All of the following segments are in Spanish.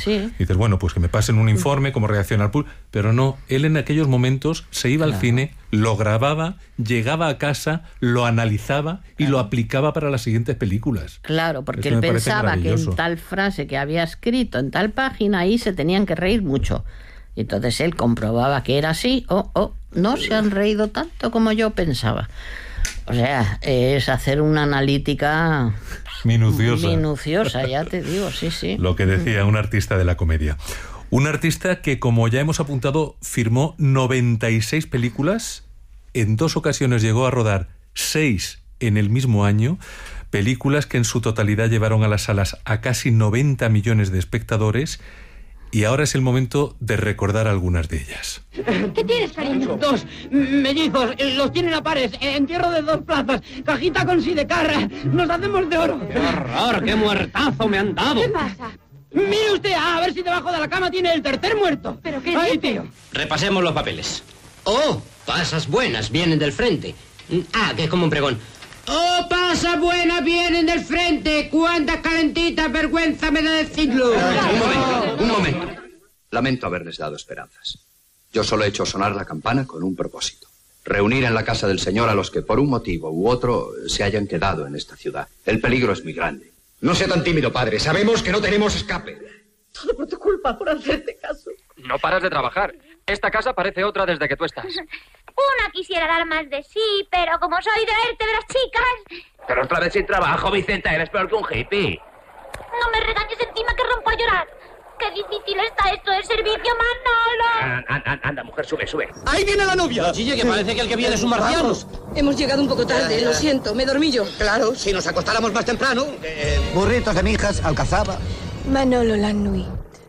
Sí. Dices, bueno, pues que me pasen un informe, cómo reacciona el público. Pero no, él en aquellos momentos se iba al cine, lo grababa, llegaba a casa, lo analizaba y lo aplicaba para las siguientes películas. Claro, porque Esto él me parece pensaba que maravilloso. en tal frase que había escrito, en tal página, ahí se tenían que reír mucho. Y entonces él comprobaba que era así, no se han reído tanto como yo pensaba. O sea, es hacer una analítica minuciosa, ya te digo, sí. Lo que decía un artista de la comedia. Un artista que, como ya hemos apuntado, firmó 96 películas, en 2 ocasiones llegó a rodar 6 en el mismo año, películas que en su totalidad llevaron a las salas a casi 90 millones de espectadores. Y ahora es el momento de recordar algunas de ellas. ¿Qué tienes, cariño? 2 mellizos, los tienen a pares, entierro de 2 plazas, cajita con sidecar, nos hacemos de oro. ¡Qué horror! ¡Qué muertazo me han dado! ¿Qué pasa? Mire usted, a ver si debajo de la cama tiene el tercer muerto. ¿Pero qué Ay, dice? tío. Repasemos los papeles. ¡Oh! Pasas buenas, vienen del frente. Que es como un pregón. ¡Oh, pasas buenas, vienen del frente! ¡Cuántas calentitas, vergüenza me da decirlo! Un momento. Lamento haberles dado esperanzas. Yo solo he hecho sonar la campana con un propósito. Reunir en la casa del Señor a los que por un motivo u otro se hayan quedado en esta ciudad. El peligro es muy grande. No sea tan tímido, padre. Sabemos que no tenemos escape. Todo por tu culpa, por hacerte caso. No paras de trabajar. Esta casa parece otra desde que tú estás. Una quisiera dar más de sí, pero como soy de vértebras chicas... Pero otra vez sin trabajo, Vicenta, eres peor que un hippie. No me regañes encima que rompo a llorar. Qué difícil está esto de servicio, Manolo. Anda, mujer, sube. ¡Ahí viene la novia! Chille, que parece que el que viene es un marciano. Hemos llegado un poco tarde, lo siento, me dormí yo. Claro, si nos acostáramos más temprano. Burritos de mijas, alcazaba. Manolo Lanui.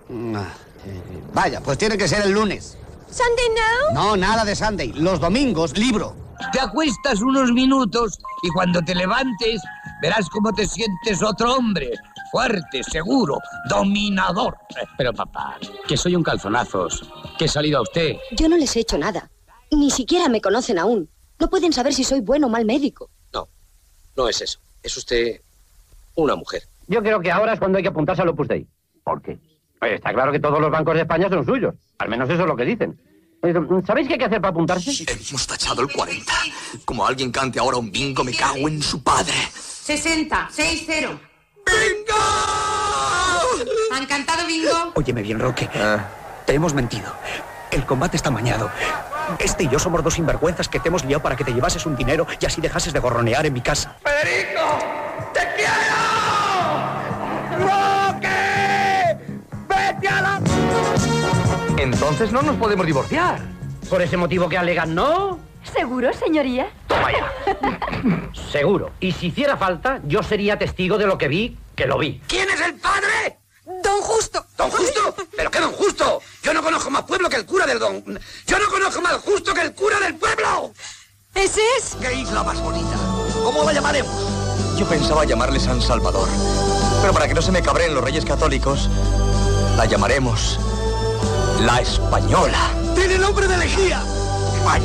Vaya, pues tiene que ser el lunes. ¿Sunday no? No, nada de Sunday. Los domingos, libro. Te acuestas unos minutos y cuando te levantes verás cómo te sientes otro hombre. Fuerte, seguro, dominador. Pero papá, que soy un calzonazos, que he salido a usted. Yo no les he hecho nada. Ni siquiera me conocen aún. No pueden saber si soy bueno o mal médico. No es eso. Es usted una mujer. Yo creo que ahora es cuando hay que apuntarse al Opus Dei. ¿Por qué? Está claro que todos los bancos de España son suyos. Al menos eso es lo que dicen. ¿Sabéis qué hay que hacer para apuntarse? Hemos tachado el 40. Como alguien cante ahora un bingo, me cago en su padre. 60, 6-0. ¡Bingo! ¿Han cantado bingo? Óyeme bien, Roque. Te hemos mentido. El combate está amañado. Este y yo somos 2 sinvergüenzas que te hemos liado para que te llevases un dinero y así dejases de gorronear en mi casa. ¡Federico! ¡Te quiero! ¡Roque! ¡Vete a la... Entonces no nos podemos divorciar. Por ese motivo que alegan, ¿no? ¿Seguro, señoría? Toma ya. Seguro. Y si hiciera falta, yo sería testigo de lo que vi, que lo vi. ¿Quién es el padre? Don Justo. ¿Don Justo? ¿Pero qué Don Justo? Yo no conozco más pueblo que el cura del Don... Yo no conozco más justo que el cura del pueblo. ¿Ese es? ¡Qué isla más bonita! ¿Cómo la llamaremos? Yo pensaba llamarle San Salvador. Pero para que no se me cabreen los reyes católicos, la llamaremos La Española. ¡Tiene nombre de elegía!